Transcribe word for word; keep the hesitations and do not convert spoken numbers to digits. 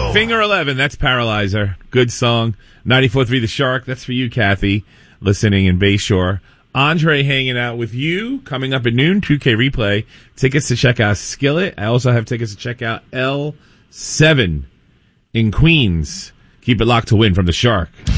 Finger eleven, that's Paralyzer. Good song. ninety-four point three The Shark, that's for you, Kathy, listening in Bayshore. Andre hanging out with you, coming up at noon, two K replay. Tickets to check out Skillet. I also have tickets to check out L seven in Queens. Keep it locked to win from The Shark.